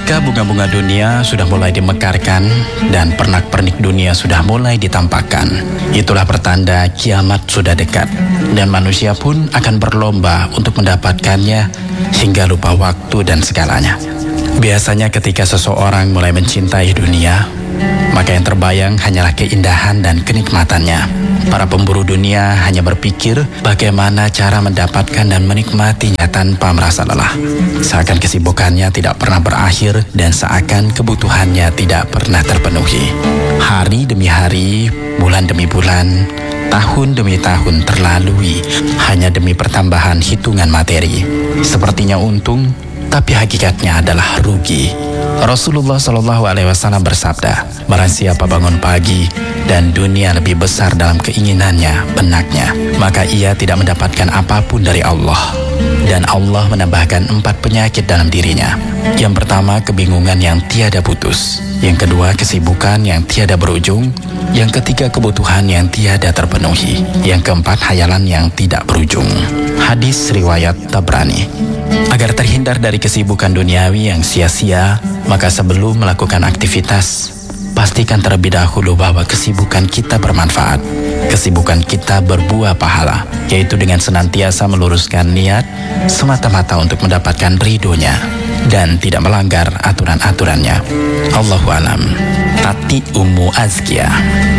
Ketika bunga-bunga dunia sudah mulai dimekarkan dan pernak-pernik dunia sudah mulai ditampakkan, itulah pertanda kiamat sudah dekat. Dan manusia pun akan berlomba untuk mendapatkannya hingga lupa waktu dan segalanya. Biasanya ketika seseorang mulai mencintai dunia, maka yang terbayang hanyalah keindahan dan kenikmatannya. Para pemburu dunia hanya berpikir bagaimana cara mendapatkan dan menikmatinya tanpa merasa lelah. Seakan kesibukannya tidak pernah berakhir dan seakan kebutuhannya tidak pernah terpenuhi. Hari demi hari, bulan demi bulan, tahun demi tahun terlalui hanya demi pertambahan hitungan materi. Sepertinya untung, tapi hakikatnya adalah rugi. Rasulullah SAW bersabda, barang siapa bangun pagi dan dunia lebih besar dalam keinginannya, benaknya, maka ia tidak mendapatkan apapun dari Allah. Dan Allah menambahkan 4 penyakit dalam dirinya. Yang pertama, kebingungan yang tiada putus. Yang kedua, kesibukan yang tiada berujung. Yang ketiga, kebutuhan yang tiada terpenuhi. Yang keempat, hayalan yang tidak berujung. Hadis riwayat Tabrani. Agar terhindar dari kesibukan duniawi yang sia-sia, maka sebelum melakukan aktivitas, pastikan terlebih dahulu bahwa kesibukan kita bermanfaat. Kesibukan kita berbuah pahala, yaitu dengan senantiasa meluruskan niat semata-mata untuk mendapatkan ridhonya dan tidak melanggar aturan-aturannya. Allahu a'lam. Tati Ummu Azkia.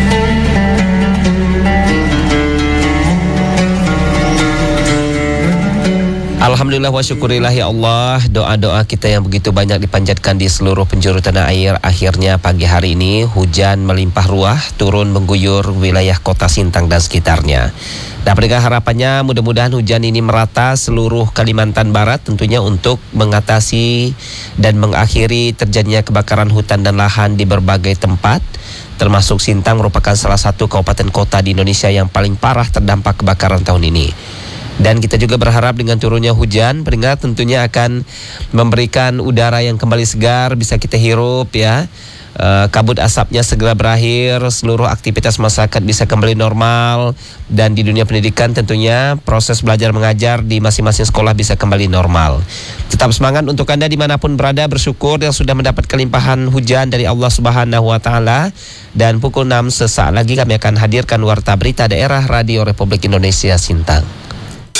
Alhamdulillah wa syukurillah ya Allah. Doa-doa kita yang begitu banyak dipanjatkan di seluruh penjuru tanah air. Akhirnya pagi hari ini hujan melimpah ruah turun mengguyur wilayah kota Sintang dan sekitarnya. Dapat dengan harapannya mudah-mudahan hujan ini merata seluruh Kalimantan Barat, tentunya untuk mengatasi dan mengakhiri terjadinya kebakaran hutan dan lahan di berbagai tempat. Termasuk Sintang merupakan salah satu kabupaten kota di Indonesia yang paling parah terdampak kebakaran tahun ini. Dan kita juga berharap dengan turunnya hujan, peringat tentunya akan memberikan udara yang kembali segar, bisa kita hirup ya. Kabut asapnya segera berakhir, seluruh aktivitas masyarakat bisa kembali normal. Dan di dunia pendidikan tentunya proses belajar mengajar di masing-masing sekolah bisa kembali normal. Tetap semangat untuk Anda dimanapun berada, bersyukur yang sudah mendapat kelimpahan hujan dari Allah Subhanahu wa Ta'ala. Dan pukul 6 sesaat lagi kami akan hadirkan Warta Berita Daerah Radio Republik Indonesia Sintang.